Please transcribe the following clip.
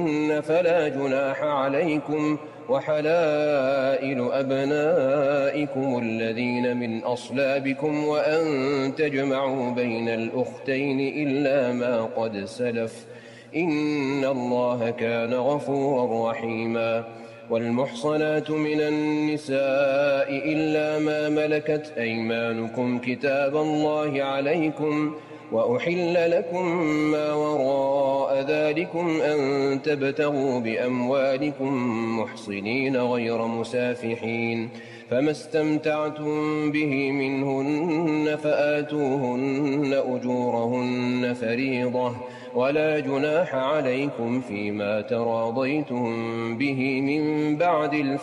فلا جناح عليكم، وحلائل أبنائكم الذين من أصلابكم وأن تجمعوا بين الأختين إلا ما قد سلف، إن الله كان غفورا رحيما. والمحصنات من النساء إلا ما ملكت أيمانكم كتاب الله عليكم، وأحل لكم ما وراء ذلكم أن تبتغوا بأموالكم محصنين غير مسافحين، فما استمتعتم به منهن فآتوهن أجورهن فريضة، ولا جناح عليكم فيما تراضيتم به من بعد